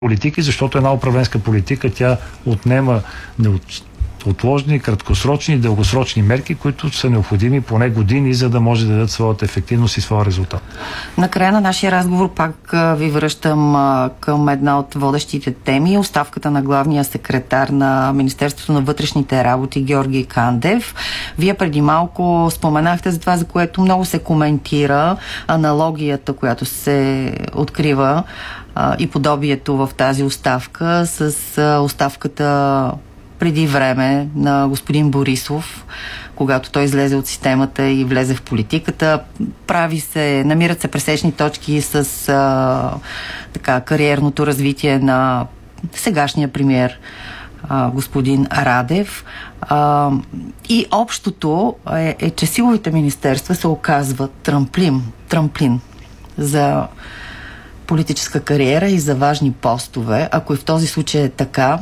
политики, защото една управленска политика, тя отнема отложни, краткосрочни и дългосрочни мерки, които са необходими поне години, за да може да дадат своята ефективност и своя резултат. Накрая на нашия разговор пак ви връщам към една от водещите теми, оставката на главния секретар на Министерството на вътрешните работи Георги Кандев. Вие преди малко споменахте за това, за което много се коментира, аналогията, която се открива и подобието в тази оставка с оставката преди време на господин Борисов, когато той излезе от системата и влезе в политиката. Намират се пресечни точки с кариерното развитие на сегашния премиер господин Радев. И общото е, че силовите министерства се оказват трамплин за политическа кариера и за важни постове. Ако и в този случай е така,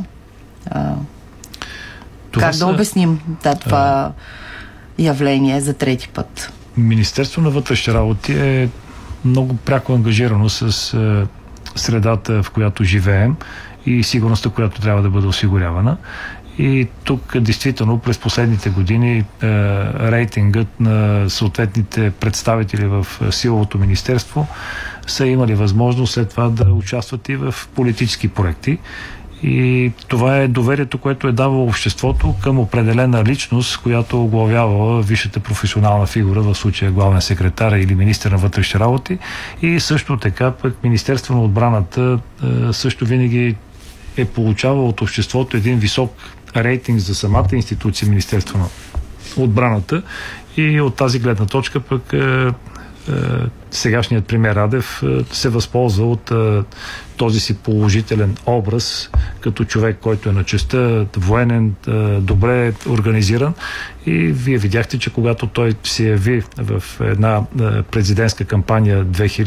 как да обясним това явление за трети път? Министерство на вътрешните работи е много пряко ангажирано с средата, в която живеем и сигурността, която трябва да бъде осигурявана. И тук действително през последните години рейтингът на съответните представители в силовото министерство са имали възможност след това да участват и в политически проекти. И това е доверието, което е давало обществото към определена личност, която оглавява висшата професионална фигура, в случая главен секретар или министър на вътрешните работи. И също така пък Министерство на отбраната също винаги е получавало от обществото един висок рейтинг за самата институция Министерство на отбраната. И от тази гледна точка пък сегашният премиер Радев се възползва от този си положителен образ като човек, който е на честта, военен, добре организиран. И вие видяхте, че когато той се яви в една президентска кампания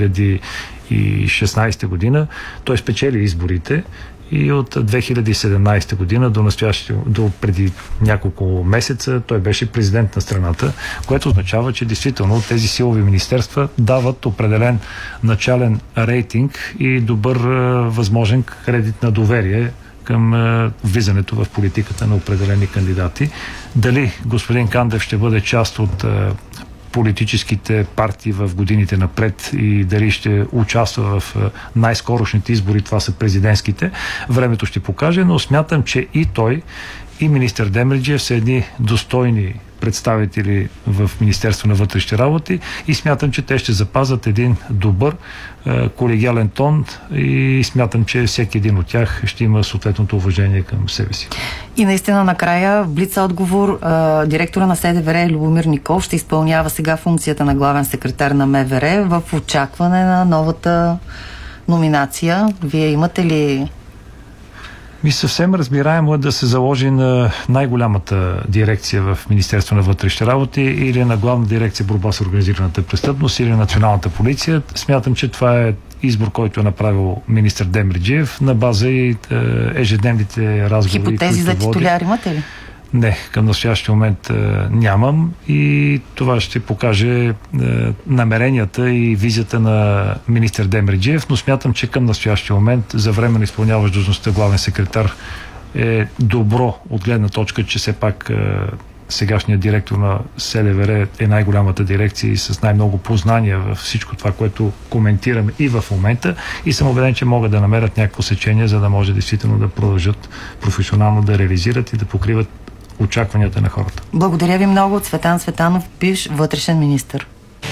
2016 година, той спечели изборите. И от 2017 година до преди няколко месеца той беше президент на страната, което означава, че действително тези силови министерства дават определен начален рейтинг и добър възможен кредит на доверие към влизането в политиката на определени кандидати. Дали господин Кандев ще бъде част от политическите партии в годините напред и дали ще участва в най-скорошните избори, това са президентските, времето ще покаже, но смятам, че и той, и министър Демерджиев са едни достойни представители в Министерство на вътрешните работи и смятам, че те ще запазят един добър колегиален тон и смятам, че всеки един от тях ще има съответното уважение към себе си. И наистина накрая в блиц отговор директора на СДВР Любомир Николов ще изпълнява сега функцията на главен секретар на МВР в очакване на новата номинация. Вие имате ли... Съвсем разбираемо е да се заложи на най-голямата дирекция в Министерство на вътрешните работи или на главна дирекция борба с организираната престъпност или националната полиция. Смятам, че това е избор, който е направил министър Демерджиев на база и ежедневните разговори. Хипотези за титуляр имате ли? Не, към настоящия момент нямам и това ще покаже намеренията и визията на министър Демерджиев, но смятам, че към настоящия момент за временно изпълняващ длъжността главен секретар е добро от гледна точка, че все пак сегашният директор на СДВР е най-голямата дирекция и с най-много познания във всичко това, което коментираме и в момента, и съм убеден, че могат да намерят някакво сечение, за да може действително да продължат професионално да реализират и да покриват очакванията на хората. Благодаря ви много. Цветан Цветанов, бивш вътрешен министър.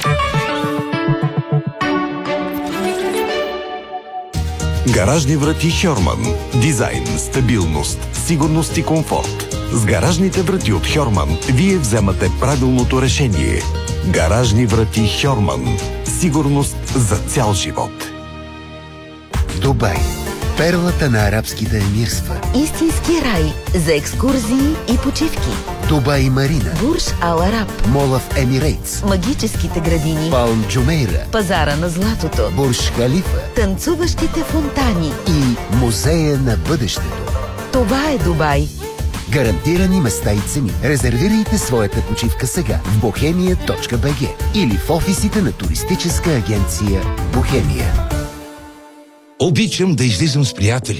Гаражни врати Хьорман. Дизайн, стабилност, сигурност и комфорт. С гаражните врати от Хьорман вие вземате правилното решение. Гаражни врати Хьорман. Сигурност за цял живот. Дубай. Перлата на арабските емирства. Истински рай за екскурзии и почивки. Дубай Марина. Бурж Ал Араб. Мола в Емирейтс. Магическите градини. Палм Джумейра. Пазара на златото. Бурж Халифа. Танцуващите фонтани. И Музея на бъдещето. Това е Дубай. Гарантирани места и цени. Резервирайте своята почивка сега в bohemia.bg или в офисите на туристическа агенция Бохемия. Обичам да излизам с приятели.